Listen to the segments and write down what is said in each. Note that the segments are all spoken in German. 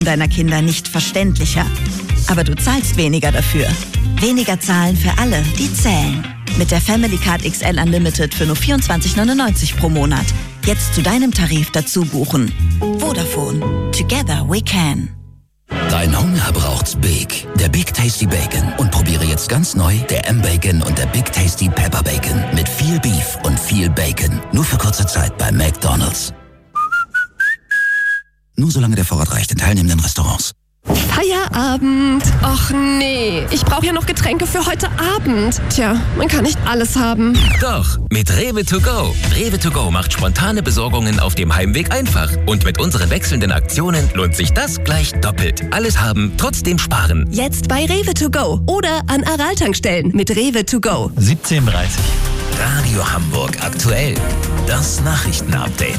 deiner Kinder nicht verständlicher. Aber du zahlst weniger dafür. Weniger zahlen für alle, die zählen. Mit der Family Card XL Unlimited für nur 24,99 pro Monat. Jetzt zu deinem Tarif dazu buchen. Vodafone. Together we can. Dein Hunger braucht's Big. Der Big Tasty Bacon. Und probiere jetzt ganz neu der M-Bacon und der Big Tasty Pepper Bacon. Mit viel Beef und viel Bacon. Nur für kurze Zeit bei McDonald's. Nur solange der Vorrat reicht in teilnehmenden Restaurants. Feierabend. Och nee, ich brauche ja noch Getränke für heute Abend. Tja, man kann nicht alles haben. Doch, mit Rewe to go. Rewe to go macht spontane Besorgungen auf dem Heimweg einfach. Und mit unseren wechselnden Aktionen lohnt sich das gleich doppelt. Alles haben, trotzdem sparen. Jetzt bei Rewe to go oder an Aral-Tankstellen mit Rewe to go. 17:30. Radio Hamburg aktuell. Das Nachrichtenupdate.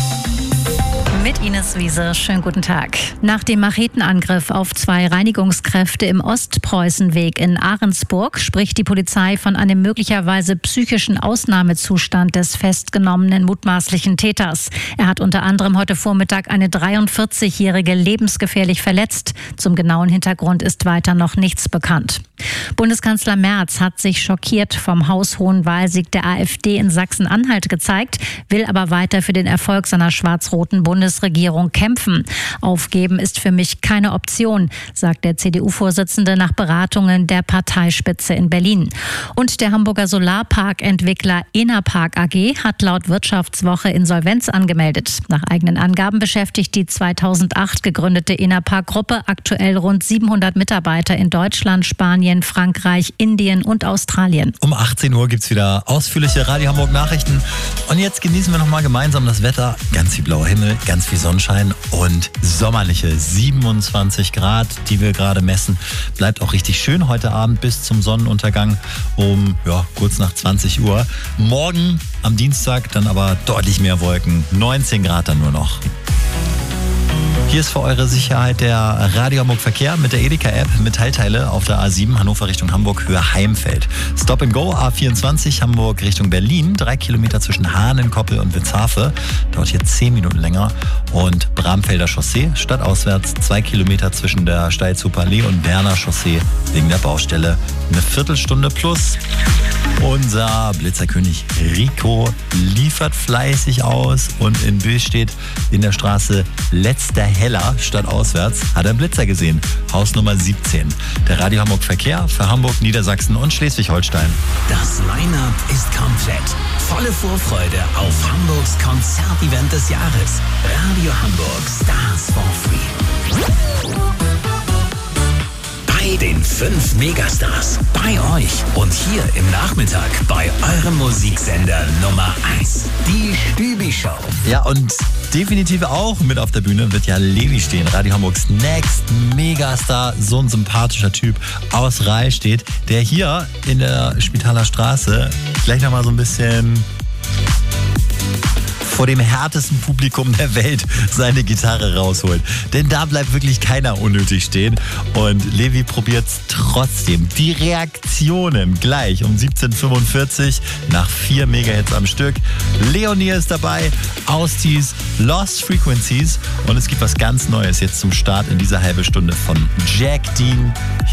Mit Ines Wiese, schönen guten Tag. Nach dem Machetenangriff auf 2 Reinigungskräfte im Ostpreußenweg in Ahrensburg spricht die Polizei von einem möglicherweise psychischen Ausnahmezustand des festgenommenen mutmaßlichen Täters. Er hat unter anderem heute Vormittag eine 43-Jährige lebensgefährlich verletzt. Zum genauen Hintergrund ist weiter noch nichts bekannt. Bundeskanzler Merz hat sich schockiert vom haushohen Wahlsieg der AfD in Sachsen-Anhalt gezeigt, will aber weiter für den Erfolg seiner schwarz-roten Bundesregierung kämpfen. Aufgeben ist für mich keine Option, sagt der CDU-Vorsitzende nach Beratungen der Parteispitze in Berlin. Und der Hamburger Solarparkentwickler Enerpark AG hat laut Wirtschaftswoche Insolvenz angemeldet. Nach eigenen Angaben beschäftigt die 2008 gegründete Enerpark-Gruppe aktuell rund 700 Mitarbeiter in Deutschland, Spanien, Frankreich, Indien und Australien. Um 18 Uhr gibt es wieder ausführliche Radio Hamburg Nachrichten. Und jetzt genießen wir nochmal gemeinsam das Wetter. Ganz viel blauer Himmel, ganz viel Sonnenschein und sommerliche 27 Grad, die wir gerade messen. Bleibt auch richtig schön heute Abend bis zum Sonnenuntergang um kurz nach 20 Uhr. Morgen am Dienstag dann aber deutlich mehr Wolken. 19 Grad dann nur noch. Hier ist für eure Sicherheit der Radio Hamburg Verkehr mit der Edeka-App mit Teilteile auf der A7 Hannover Richtung Hamburg Höhe Heimfeld. Stop and Go A24 Hamburg Richtung Berlin. 3 Kilometer zwischen Hahnen, Koppel und Witzhafe. Dauert hier 10 Minuten länger. Und Bramfelder Chaussee stadtauswärts 2 Kilometer zwischen der Steilzuperallee und Berner Chaussee wegen der Baustelle. Eine Viertelstunde plus. Unser Blitzerkönig Rico liefert fleißig aus und in Bös steht in der Straße Letzter Heller stadtauswärts hat er einen Blitzer gesehen. Hausnummer 17. Der Radio Hamburg Verkehr für Hamburg, Niedersachsen und Schleswig-Holstein. Das Line-Up ist komplett. Volle Vorfreude auf Hamburgs Konzertevent des Jahres. Radio Hamburg Stars for Free. Bei den 5 Megastars. Bei euch. Und hier im Nachmittag bei eurem Musiksender Nummer 1. Die Stübi-Show. Ja, und definitiv auch mit auf der Bühne wird ja Levi stehen. Radio Hamburgs Next Megastar. So ein sympathischer Typ aus Rahlstedt, der hier in der Spitaler Straße gleich nochmal so ein bisschen vor dem härtesten Publikum der Welt seine Gitarre rausholt. Denn da bleibt wirklich keiner unnötig stehen. Und Levi probiert es trotzdem. Die Reaktionen gleich um 17:45 nach 4 Megahits am Stück. Leonie ist dabei, Austies, Lost Frequencies. Und es gibt was ganz Neues jetzt zum Start in dieser halben Stunde von Jack Dean.